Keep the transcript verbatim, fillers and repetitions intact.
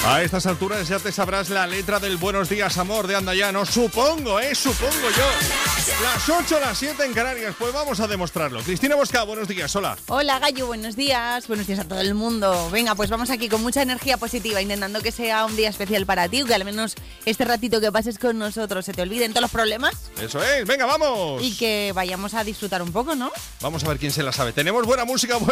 A estas alturas ya te sabrás la letra del Buenos Días, Amor de Andayano. Supongo, ¿eh? Supongo yo. Las ocho, las siete en Canarias. Pues vamos a demostrarlo. Cristina Bosca, buenos días. Hola. Hola, Gallo. Buenos días. Buenos días a todo el mundo. Venga, pues vamos aquí con mucha energía positiva, intentando que sea un día especial para ti, que al menos este ratito que pases con nosotros se te olviden todos los problemas. Eso es. Venga, vamos. Y que vayamos a disfrutar un poco, ¿no? Vamos a ver quién se la sabe. Tenemos buena música, buena